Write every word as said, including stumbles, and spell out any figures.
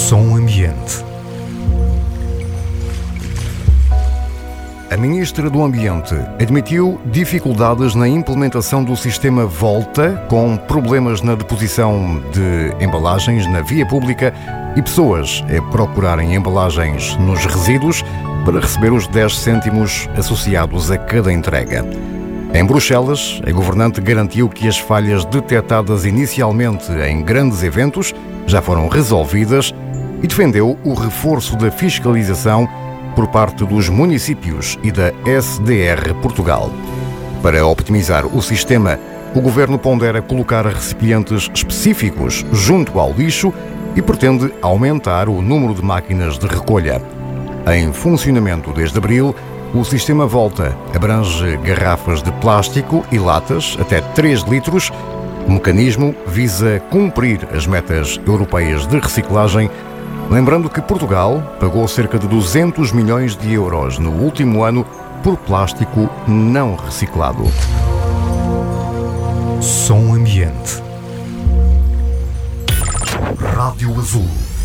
Som Ambiente. A Ministra do Ambiente admitiu dificuldades na implementação do sistema Volta, com problemas na deposição de embalagens na via pública e pessoas a procurarem embalagens nos resíduos para receber os dez cêntimos associados a cada entrega. Em Bruxelas, a governante garantiu que as falhas detectadas inicialmente em grandes eventos já foram resolvidas e defendeu o reforço da fiscalização por parte dos municípios e da S D R Portugal. Para optimizar o sistema, o Governo pondera colocar recipientes específicos junto ao lixo e pretende aumentar o número de máquinas de recolha. Em funcionamento desde abril, o sistema Volta abrange garrafas de plástico e latas até três litros. O mecanismo visa cumprir as metas europeias de reciclagem, lembrando que Portugal pagou cerca de duzentos milhões de euros no último ano por plástico não reciclado. Som Ambiente. Rádio Azul.